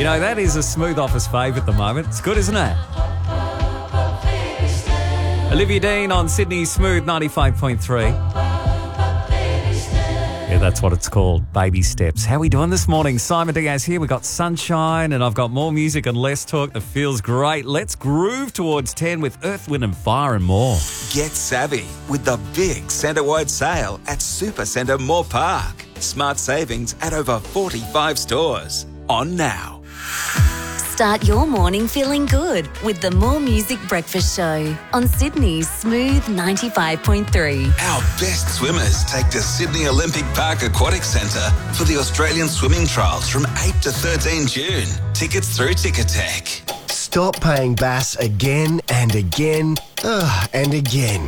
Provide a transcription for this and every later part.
You know, that is a Smooth Office fave at the moment. It's good, isn't it? Olivia Dean on Sydney Smooth 95.3. Yeah, that's what it's called, Baby Steps. How are we doing this morning? Simon Diaz here. We've got sunshine and I've got more music and less talk that feels great. Let's groove towards 10 with Earth, Wind and Fire and more. Get savvy with the big centre-wide sale at Supercentre Moore Park. Smart savings at over 45 stores. On now. Start your morning feeling good with the More Music Breakfast Show on Sydney's Smooth 95.3. Our best swimmers take to Sydney Olympic Park Aquatic Centre for the Australian Swimming Trials from 8 to 13 June. Tickets through Ticketek. Stop paying BAS again and again and again.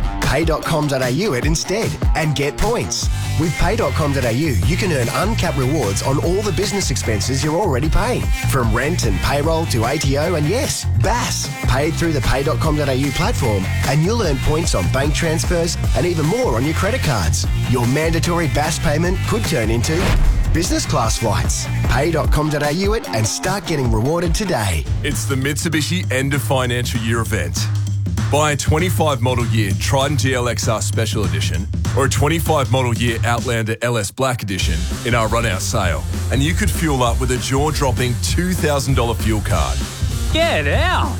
Pay.com.au it instead and get points. With Pay.com.au, you can earn uncapped rewards on all the business expenses you're already paying. From rent and payroll to ATO and yes, BAS. Paid through the Pay.com.au platform and you'll earn points on bank transfers and even more on your credit cards. Your mandatory BAS payment could turn into business class flights. Pay.com.au it and start getting rewarded today. It's the Mitsubishi End of Financial Year event. Buy a 25 model year Trident GLXR Special Edition or a 25 model year Outlander LS Black Edition in our run-out sale, and you could fuel up with a jaw-dropping $2,000 fuel card. Get out!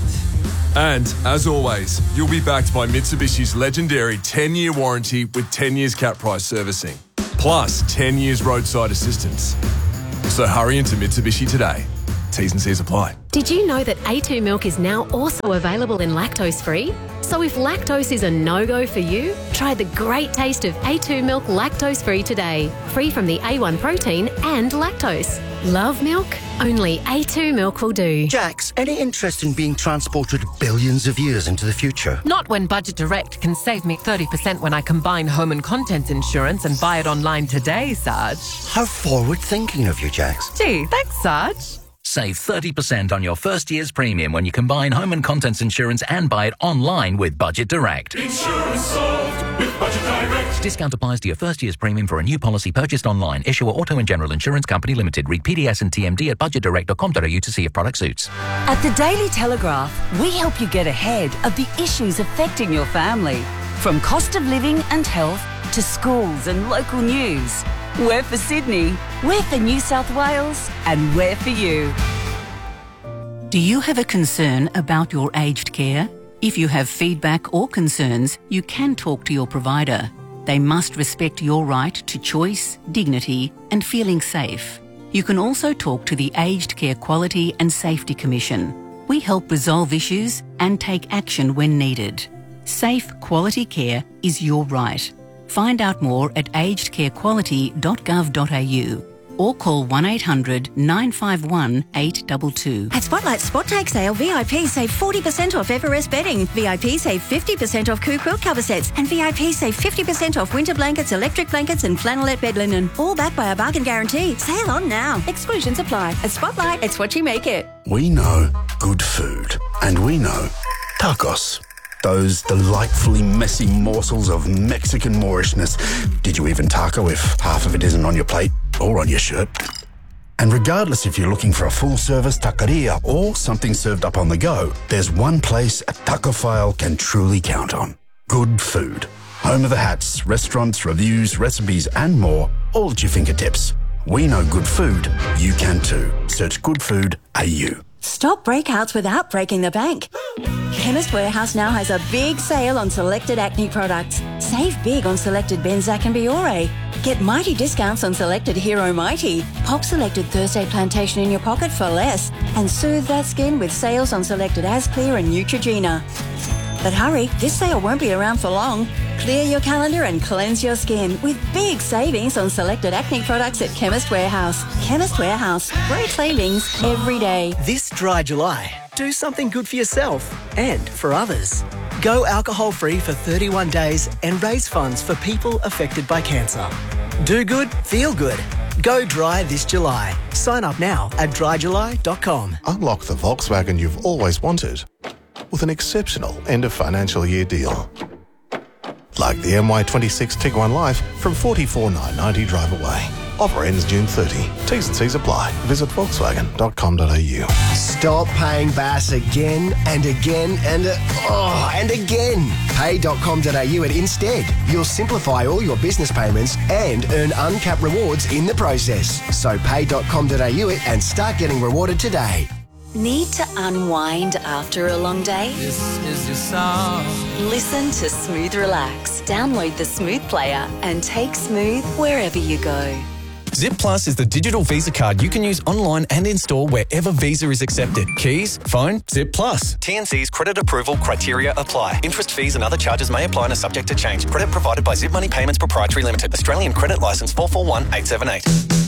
And, as always, you'll be backed by Mitsubishi's legendary 10-year warranty with 10 years cap price servicing, plus 10 years roadside assistance. So hurry into Mitsubishi today. T's and C's apply. Did you know that A2 milk is now also available in lactose-free? So if lactose is a no-go for you, try the great taste of A2 milk lactose-free today. Free from the A1 protein and lactose. Love milk? Only A2 milk will do. Jax, any interest in being transported billions of years into the future? Not when Budget Direct can save me 30% when I combine home and contents insurance and buy it online today, Sarge. How forward-thinking of you, Jax. Gee, thanks, Sarge. Save 30% on your first year's premium when you combine home and contents insurance and buy it online with Budget Direct. Insurance solved with Budget Direct. Discount applies to your first year's premium for a new policy purchased online. Issuer Auto and General Insurance Company Limited. Read PDS and TMD at budgetdirect.com.au to see if product suits. At the Daily Telegraph, we help you get ahead of the issues affecting your family. From cost of living and health to schools and local news. We're for Sydney, we're for New South Wales, and we're for you. Do you have a concern about your aged care? If you have feedback or concerns, you can talk to your provider. They must respect your right to choice, dignity, and feeling safe. You can also talk to the Aged Care Quality and Safety Commission. We help resolve issues and take action when needed. Safe, quality care is your right. Find out more at agedcarequality.gov.au or call 1-800-951-822. At Spotlight Spot Take Sale, VIP save 40% off Everest bedding. VIP save 50% off Coo quilt cover sets. And VIP save 50% off winter blankets, electric blankets and flannelette bed linen. All backed by a bargain guarantee. Sale on now. Exclusions apply. At Spotlight, it's what you make it. We know good food. And we know tacos. Those delightfully messy morsels of Mexican Moorishness. Did you even taco if half of it isn't on your plate or on your shirt? And regardless if you're looking for a full-service taqueria or something served up on the go, there's one place a tacophile can truly count on. Good food. Home of the hats, restaurants, reviews, recipes and more, all at your fingertips. We know good food. You can too. Search Good Food AU. Stop breakouts without breaking the bank. Chemist Warehouse now has a big sale on selected acne products. Save big on selected Benzac and Biore. Get mighty discounts on selected Hero Mighty. Pop selected Thursday Plantation in your pocket for less. And soothe that skin with sales on selected Asclear and Neutrogena. But hurry, this sale won't be around for long. Clear your calendar and cleanse your skin with big savings on selected acne products at Chemist Warehouse. Chemist Warehouse. Great savings every day. This dry July, do something good for yourself and for others. Go alcohol-free for 31 days and raise funds for people affected by cancer. Do good, feel good. Go dry this July. Sign up now at dryjuly.com. Unlock the Volkswagen you've always wanted with an exceptional end of financial year deal. Like the MY26 Tiguan Life from $44,990 drive away. Offer ends June 30. T's and C's apply. Visit Volkswagen.com.au. Stop paying Bass again and again and again. Pay.com.au at Instead. You'll simplify all your business payments and earn uncapped rewards in the process. So pay.com.au and start getting rewarded today. Need to unwind after a long day? This is your song. Listen to Smooth Relax. Download the Smooth player and take Smooth wherever you go. Zip Plus is the digital Visa card you can use online and in-store wherever Visa is accepted. Keys, phone, Zip Plus. TNC's credit approval criteria apply. Interest, fees and other charges may apply and are subject to change. Credit provided by Zip Money Payments Proprietary Limited. Australian Credit Licence 441878.